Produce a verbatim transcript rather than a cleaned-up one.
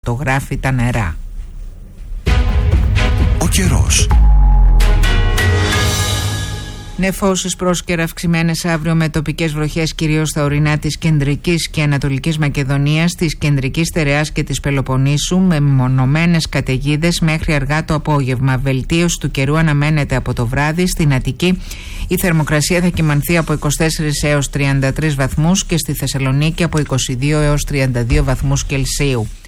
Το γράφει τα νερά. Ο καιρός. Νεφώσεις πρόσκαιρα αυξημένες αύριο με τοπικές βροχές κυρίως στα ορεινά της κεντρικής και ανατολικής Μακεδονίας, της κεντρικής Στερεάς και της Πελοποννήσου, με μονομένες καταιγίδες μέχρι αργά το απόγευμα. Βελτίωση του καιρού αναμένεται από το βράδυ. Στην Αττική η θερμοκρασία θα κυμανθεί από είκοσι τέσσερις έως τριάντα τρεις βαθμούς και στη Θεσσαλονίκη από είκοσι δύο έως τριάντα δύο βαθμούς Κελσίου.